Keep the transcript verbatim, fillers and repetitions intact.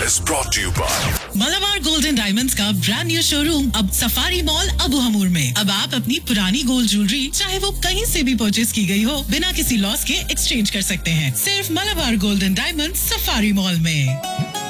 is brought to you by Malabar golden diamonds का brand new showroom अब safari mall Abu हमूर में। अब आप अपनी पुरानी गोल्ड ज्वेलरी चाहे वो कहीं से भी परचेज की गई हो, बिना किसी लॉस के एक्सचेंज कर सकते हैं, सिर्फ Malabar golden diamonds safari mall में।